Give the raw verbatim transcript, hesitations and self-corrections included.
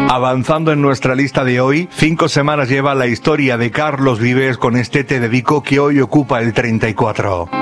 Avanzando en nuestra lista de hoy, cinco semanas lleva la historia de Carlos Vives con este Te dedico que hoy ocupa el treinta y cuatro.